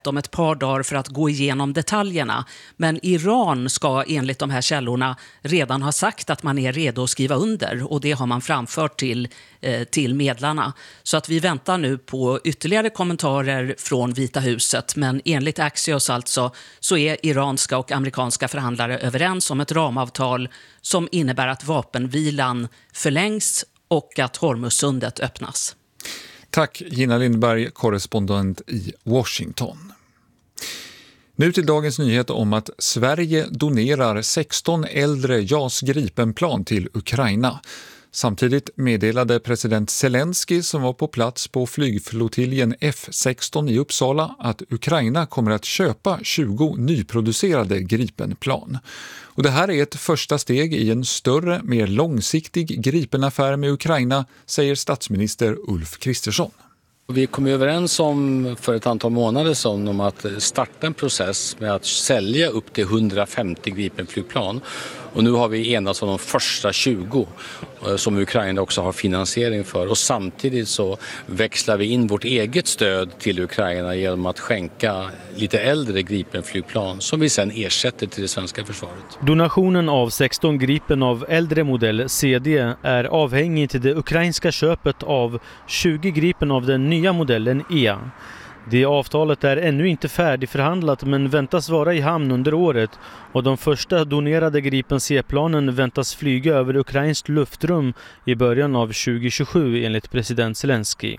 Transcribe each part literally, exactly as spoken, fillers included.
om ett par dagar för att gå igenom detaljerna. Men Iran ska enligt de här källorna redan ha sagt att man är redo att skriva under, och det har man framfört till, eh, till medlarna. Så att vi väntar nu på ytterligare kommentarer från Vita huset, men enligt Axios alltså så är iranska och amerikanska förhandlare överens om ett ramavtal som innebär att vapenvilan förlängs och att Hormuzsundet öppnas. Tack Gina Lindberg, korrespondent i Washington. Nu till dagens nyhet om att Sverige donerar sexton äldre JAS Gripenplan till Ukraina. Samtidigt meddelade president Zelensky, som var på plats på flygflottiljen F sexton i Uppsala, att Ukraina kommer att köpa tjugo nyproducerade Gripenplan. Och det här är ett första steg i en större, mer långsiktig Gripenaffär med Ukraina, säger statsminister Ulf Kristersson. Vi kom överens om för ett antal månader sedan om att starta en process med att sälja upp till hundrafemtio Gripenflygplan. Och nu har vi enats om de första tjugo som Ukraina också har finansiering för. Och samtidigt så växlar vi in vårt eget stöd till Ukraina genom att skänka lite äldre Gripenflygplan som vi sedan ersätter till det svenska försvaret. Donationen av sexton Gripen av äldre modell C D är avhängig till det ukrainska köpet av tjugo Gripen av den nya modellen E. Det avtalet är ännu inte färdigförhandlat men väntas vara i hamn under året, och de första donerade Gripen C-planen väntas flyga över ukrainskt luftrum i början av tjugohundratjugosju enligt president Zelensky.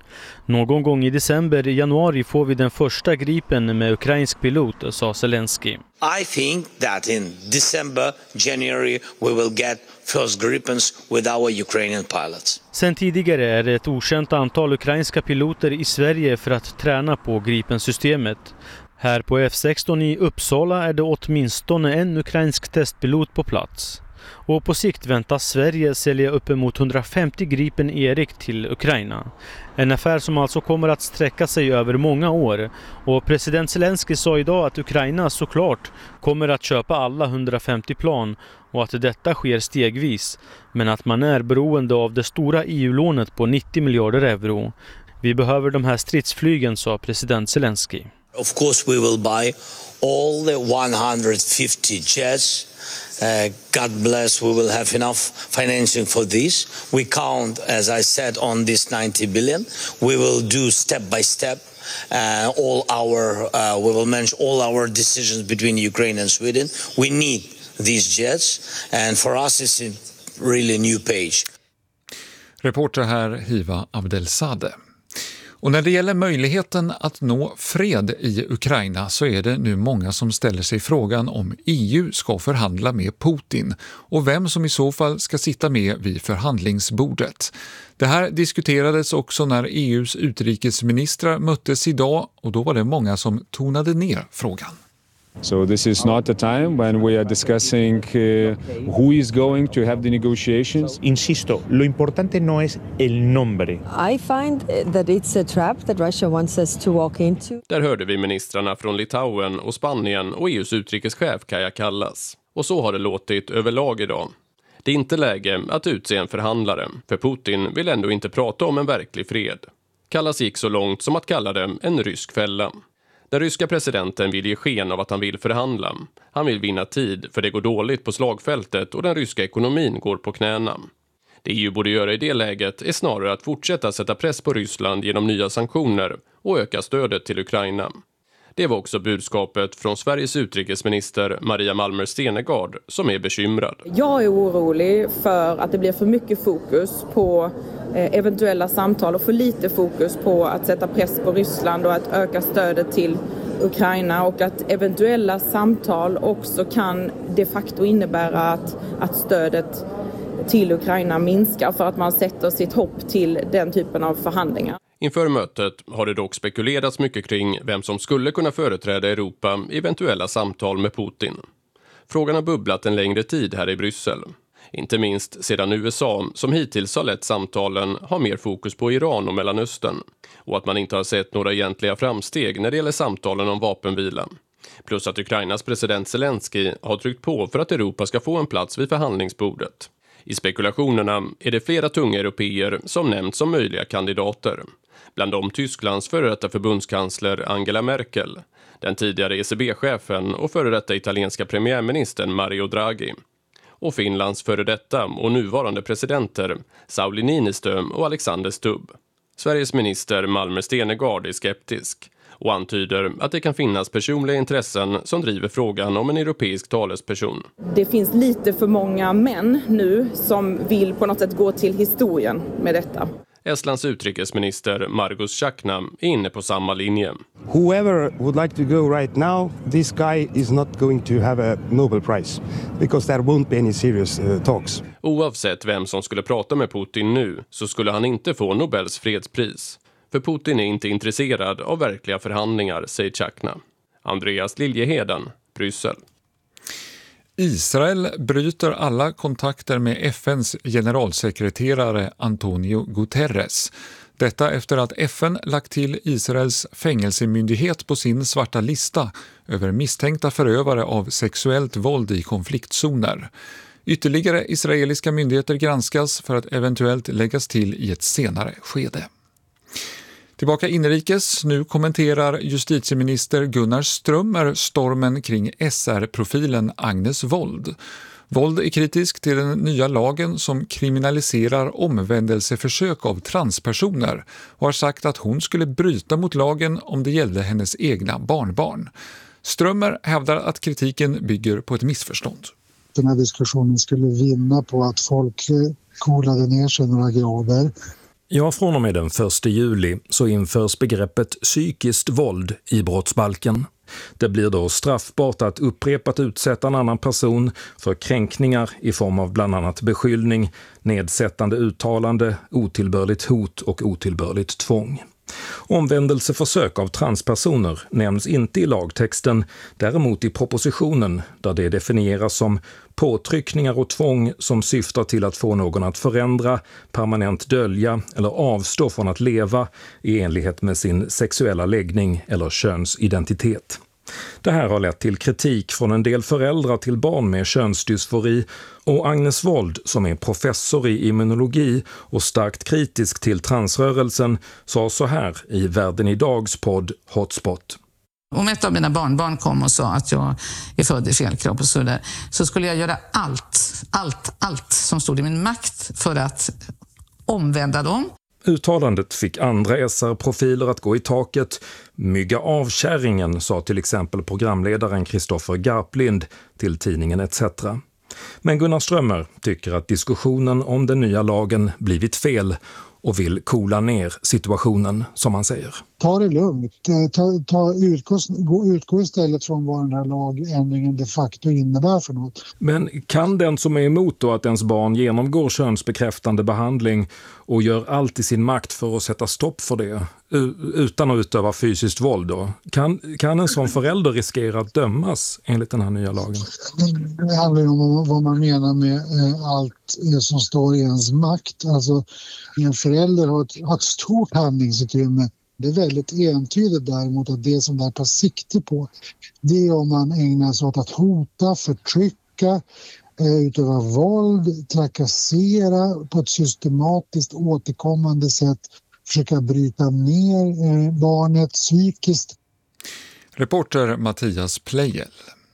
Någon gång i december i januari får vi den första Gripen med ukrainsk pilot, sa Zelensky. I think that in December, January we will get first Gripens with our Ukrainian pilots. Sen tidigare är det ett okänt antal ukrainska piloter i Sverige för att träna på Gripen-systemet. Här på F sexton i Uppsala är det åtminstone en ukrainsk testpilot på plats. Och på sikt väntas Sverige sälja uppemot hundrafemtio Gripen Erik till Ukraina. En affär som alltså kommer att sträcka sig över många år. Och president Zelensky sa idag att Ukraina såklart kommer att köpa alla hundrafemtio plan och att detta sker stegvis. Men att man är beroende av det stora E U-lånet på nittio miljarder euro. Vi behöver de här stridsflygen, sa president Zelensky. Of course we will buy all the one hundred fifty jets. Uh, God bless, we will have enough financing for this. We count, as I said, on this ninety billion. We will do step by step uh, all our, uh, we will manage all our decisions between Ukraine and Sweden. We need these jets, and for us it's a really new page. Reporter här Hiva Abdelsade. Och när det gäller möjligheten att nå fred i Ukraina så är det nu många som ställer sig frågan om E U ska förhandla med Putin och vem som i så fall ska sitta med vid förhandlingsbordet. Det här diskuterades också när E U:s utrikesministrar möttes idag, och då var det många som tonade ner frågan. So this is not a time when we are discussing uh, who is going to have the negotiations. Insisto, lo importante no es el nombre. I find that it's a trap that Russia wants us to walk into. Där hörde vi ministrarna från Litauen och Spanien och E U:s utrikeschef Kaja Kallas. Och så har det låtit överlag idag. Det är inte läge att utse en förhandlare, för Putin vill ändå inte prata om en verklig fred. Kallas gick så långt som att kalla det en rysk fälla. Den ryska presidenten vill ge sken av att han vill förhandla. Han vill vinna tid, för det går dåligt på slagfältet och den ryska ekonomin går på knäna. Det E U borde göra i det läget är snarare att fortsätta sätta press på Ryssland genom nya sanktioner och öka stödet till Ukraina. Det var också budskapet från Sveriges utrikesminister Maria Malmer Stenergard, som är bekymrad. Jag är orolig för att det blir för mycket fokus på eventuella samtal och för lite fokus på att sätta press på Ryssland och att öka stödet till Ukraina, och att eventuella samtal också kan de facto innebära att, att stödet till Ukraina minskar för att man sätter sitt hopp till den typen av förhandlingar. Inför mötet har det dock spekulerats mycket kring vem som skulle kunna företräda Europa i eventuella samtal med Putin. Frågan har bubblat en längre tid här i Bryssel. Inte minst sedan U S A, som hittills har lett samtalen, har mer fokus på Iran och Mellanöstern. Och att man inte har sett några egentliga framsteg när det gäller samtalen om vapenvila. Plus att Ukrainas president Zelensky har tryckt på för att Europa ska få en plats vid förhandlingsbordet. I spekulationerna är det flera tunga europeer som nämnts som möjliga kandidater. Bland dem Tysklands före detta förbundskansler Angela Merkel, den tidigare E C B-chefen och före detta italienska premiärministern Mario Draghi, och Finlands före detta och nuvarande presidenter Sauli Niinistö och Alexander Stubb. Sveriges minister Malmer Stenegard är skeptisk och antyder att det kan finnas personliga intressen som driver frågan om en europeisk talesperson. Det finns lite för många män nu som vill på något sätt gå till historien med detta. Estlands utrikesminister Margus Čakna är inne på samma linje. Whoever would like to go right now, this guy is not going to have a Nobel Prize because there won't be any serious uh, talks. Oavsett vem som skulle prata med Putin nu så skulle han inte få Nobels fredspris. För Putin är inte intresserad av verkliga förhandlingar, säger Čakna. Andreas Liljeheden, Bryssel. Israel bryter alla kontakter med F N:s generalsekreterare Antonio Guterres. Detta efter att F N lagt till Israels fängelsemyndighet på sin svarta lista över misstänkta förövare av sexuellt våld i konfliktzoner. Ytterligare israeliska myndigheter granskas för att eventuellt läggas till i ett senare skede. Tillbaka inrikes, nu kommenterar justitieminister Gunnar Strömmer stormen kring S R-profilen Agnes Wold. Wold är kritisk till den nya lagen som kriminaliserar omvändelseförsök av transpersoner och har sagt att hon skulle bryta mot lagen om det gällde hennes egna barnbarn. Strömmer hävdar att kritiken bygger på ett missförstånd. Den här diskussionen skulle vinna på att folk coolade ner sig några grader. Ja, från och med den första juli så införs begreppet psykiskt våld i brottsbalken. Det blir då straffbart att upprepat utsätta en annan person för kränkningar i form av bland annat beskyllning, nedsättande uttalande, otillbörligt hot och otillbörligt tvång. Omvändelseförsök av transpersoner nämns inte i lagtexten, däremot i propositionen där det definieras som påtryckningar och tvång som syftar till att få någon att förändra, permanent dölja eller avstå från att leva i enlighet med sin sexuella läggning eller könsidentitet. Det här har lett till kritik från en del föräldrar till barn med könsdysfori, och Agnes Wold, som är professor i immunologi och starkt kritisk till transrörelsen, sa så här i Världen idags podd Hotspot. Om ett av mina barnbarn kom och sa att jag är född i fel kropp och så där, så skulle jag göra allt, allt, allt som stod i min makt för att omvända dem. Uttalandet fick andra S R-profiler att gå i taket. Mygga av kärringen, sa till exempel programledaren Kristoffer Garplind till tidningen et cetera. Men Gunnar Strömmer tycker att diskussionen om den nya lagen blivit fel och vill coola ner situationen, som han säger. Ta det lugnt. Ta, ta, utgå, utgå istället från vad den här lagändringen de facto innebär för något. Men kan den som är emot då att ens barn genomgår könsbekräftande behandling och gör allt i sin makt för att sätta stopp för det, utan att utöva fysiskt våld då, kan, kan en sån förälder riskera att dömas enligt den här nya lagen? Det handlar ju om vad man menar med allt som står i ens makt. Alltså, en förälder har ett, har ett stort handlingsutrymme. Det är väldigt entydigt däremot att det som det tar sikte på, det är om man ägnar sig åt att hota, förtrycka, utöva våld, trakassera på ett systematiskt återkommande sätt, försöka bryta ner barnet psykiskt. Reporter Mattias Pleijel.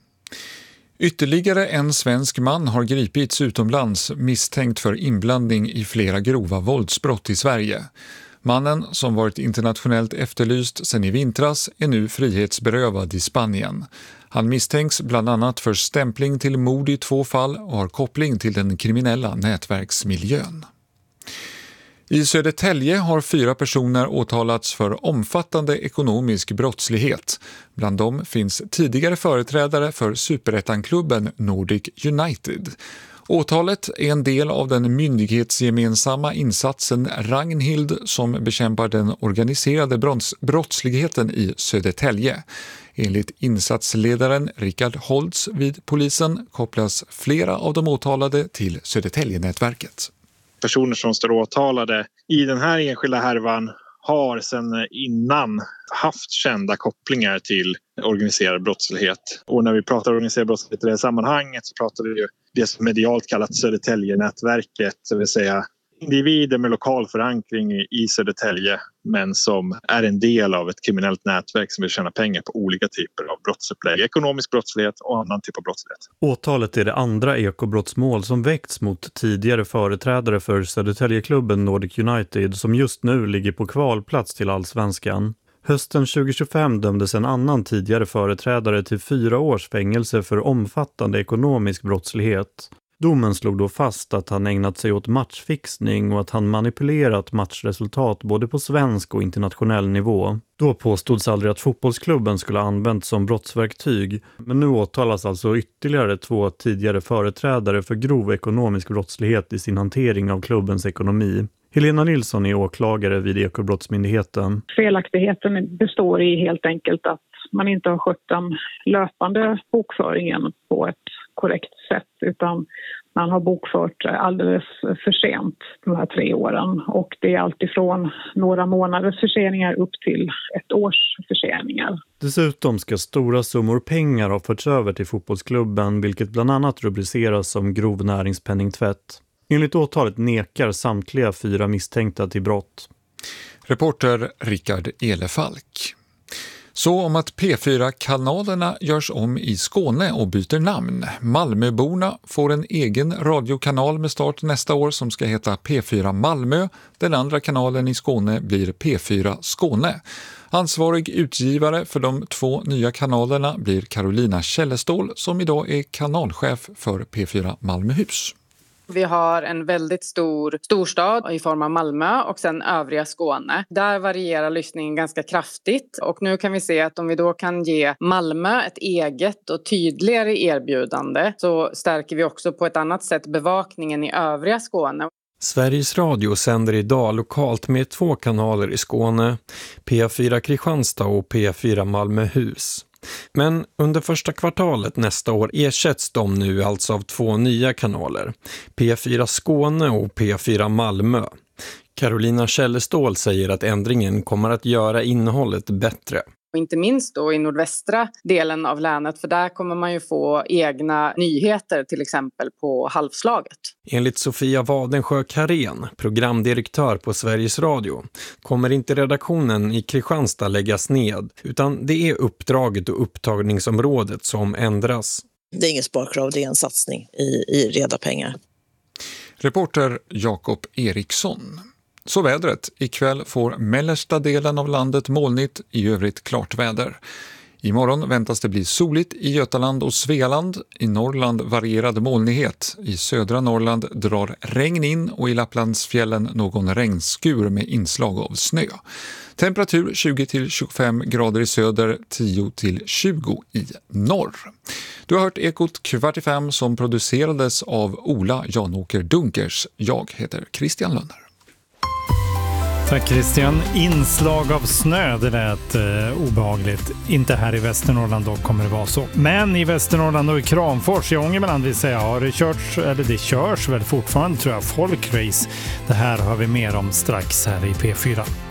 Ytterligare en svensk man har gripits utomlands misstänkt för inblandning i flera grova våldsbrott i Sverige. Mannen, som varit internationellt efterlyst sedan i vintras, är nu frihetsberövad i Spanien. Han misstänks bland annat för stämpling till mord i två fall och har koppling till den kriminella nätverksmiljön. I Södertälje har fyra personer åtalats för omfattande ekonomisk brottslighet. Bland dem finns tidigare företrädare för superettanklubben Nordic United. Åtalet är en del av den myndighetsgemensamma insatsen Ragnhild som bekämpar den organiserade brottsligheten i Södertälje. Enligt insatsledaren Richard Holtz vid polisen kopplas flera av de åtalade till Södertälje-nätverket. Personer som står åtalade i den här enskilda härvan har sedan innan haft kända kopplingar till organiserad brottslighet. Och när vi pratar organiserad brottslighet i det här sammanhanget så pratar vi ju det som medialt kallat Södertälje-nätverket, det vill säga individer med lokal förankring i Södertälje men som är en del av ett kriminellt nätverk som vill tjäna pengar på olika typer av brottsupplägg, ekonomisk brottslighet och annan typ av brottslighet. Åtalet är det andra ekobrottsmål som väckts mot tidigare företrädare för Södertäljeklubben Nordic United som just nu ligger på kvalplats till Allsvenskan. Hösten tjugo tjugofem dömdes en annan tidigare företrädare till fyra års fängelse för omfattande ekonomisk brottslighet. Domen slog då fast att han ägnat sig åt matchfixning och att han manipulerat matchresultat både på svensk och internationell nivå. Då påstods aldrig att fotbollsklubben skulle ha använts som brottsverktyg, men nu åtalas alltså ytterligare två tidigare företrädare för grov ekonomisk brottslighet i sin hantering av klubbens ekonomi. Helena Nilsson är åklagare vid Ekobrottsmyndigheten. Felaktigheten består i helt enkelt att man inte har skött den löpande bokföringen på ett korrekt sätt utan man har bokfört alldeles för sent de här tre åren och det är alltifrån några månaders förseningar upp till ett års förseningar. Dessutom ska stora summor pengar ha förts över till fotbollsklubben vilket bland annat rubriceras som grov näringspenningtvätt. Enligt åtalet nekar samtliga fyra misstänkta till brott. Reporter Rickard Elefalk. Så om att P fyra-kanalerna görs om i Skåne och byter namn. Malmöborna får en egen radiokanal med start nästa år som ska heta P fyra Malmö. Den andra kanalen i Skåne blir P fyra Skåne. Ansvarig utgivare för de två nya kanalerna blir Carolina Källestål som idag är kanalchef för P fyra Malmöhus. Vi har en väldigt stor storstad i form av Malmö och sen övriga Skåne. Där varierar lyssningen ganska kraftigt och nu kan vi se att om vi då kan ge Malmö ett eget och tydligare erbjudande så stärker vi också på ett annat sätt bevakningen i övriga Skåne. Sveriges Radio sänder idag lokalt med två kanaler i Skåne, P fyra Kristianstad och P fyra Malmöhus. Men under första kvartalet nästa år ersätts de nu alltså av två nya kanaler, P fyra Skåne och P fyra Malmö. Carolina Källestål säger att ändringen kommer att göra innehållet bättre. Och inte minst då i nordvästra delen av länet för där kommer man ju få egna nyheter till exempel på halvslaget. Enligt Sofia Wadensjö-Karén, programdirektör på Sveriges Radio, kommer inte redaktionen i Kristianstad läggas ned utan det är uppdraget och upptagningsområdet som ändras. Det är ingen sparkrav, det är en satsning i, i reda pengar. Reporter Jakob Eriksson. Så vädret. Ikväll får mellersta delen av landet molnigt, i övrigt klart väder. Imorgon väntas det bli soligt i Götaland och Svealand. I Norrland varierad molnighet. I södra Norrland drar regn in och i Lapplandsfjällen någon regnskur med inslag av snö. Temperatur tjugo till tjugofem grader i söder, tio till tjugo i norr. Du har hört Ekot kvart i fem som producerades av Ola Janåker Dunkers. Jag heter Christian Lönner. Tack Christian. Inslag av snö, det lät eh, obehagligt. Inte här i Västernorrland då kommer det vara så. Men i Västernorrland och i Kramfors i Ångermanland vill säga har det körts, eller det körs väl fortfarande tror jag, folkrace. Det här har vi mer om strax här i P fyra.